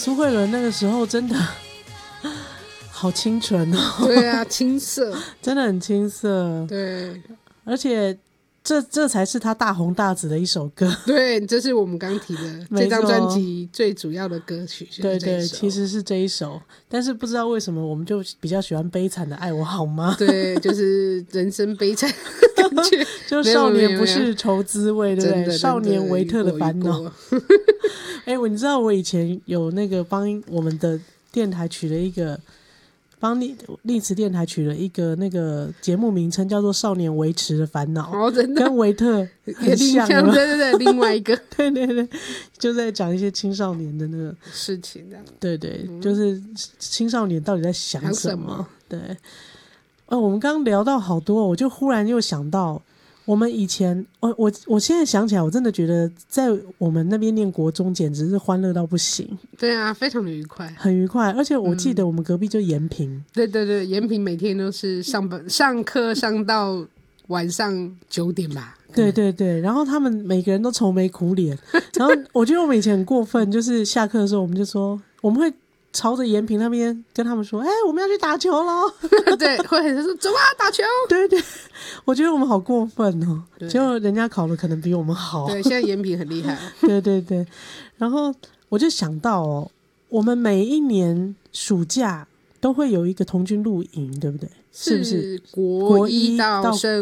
苏慧伦那个时候真的好清纯哦。 对啊，青涩， 真的很青涩。 对， 而且这才是他大红大紫的一首歌。 对，这是我们刚提的这张专辑最主要的歌曲， 对对，其实是这一首，但是不知道为什么我们就比较喜欢悲惨的《爱我好吗》。 对，就是人生悲惨的感觉。 就少年不是愁滋味，对不对？少年维特的烦恼。你知道我以前有那个帮我们的电台取了一个，帮丽池电台取了一个那个节目名称，叫做《少年维持的烦恼》。 哦，真的跟维特很像。 对对对，另外一个。 对对对，就在讲一些青少年的那个事情的。 对对，就是青少年到底在想什么。对，我们刚刚聊到好多，我就忽然又想到我们以前，我现在想起来，我真的觉得在我们那边念国中简直是欢乐到不行。 对啊，非常的愉快， 很愉快。而且我记得我们隔壁就延平。 对对对，延平每天都是上课上到晚上9点吧。 对对对，然后他们每个人都愁眉苦脸。然后我觉得我们以前很过分，就是下课的时候我们就说，我们会朝着延平那边跟他们说，我们要去打球咯。 对，会很说走啊，打球。 对对，我觉得我们好过分哦。结果人家考的可能比我们好。 对，现在延平很厉害。 对对对，然后我就想到我们每一年暑假都会有一个童军露营，对不对？是不是国一到升